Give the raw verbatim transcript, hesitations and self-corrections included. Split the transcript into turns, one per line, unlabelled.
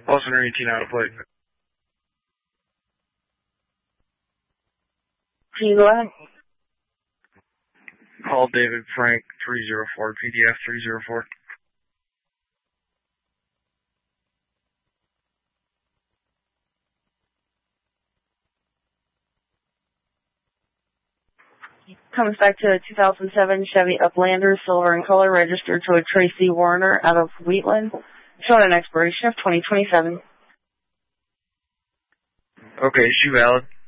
Plus one eighteen out of plate.
Can you go ahead?
Call David Frank three zero four, P D F three zero four.
Comes back to a two thousand seven Chevy Uplander, silver in color, registered to a Tracy Warner out of Wheatland, showing an expiration of twenty twenty-seven.
Okay, is she valid?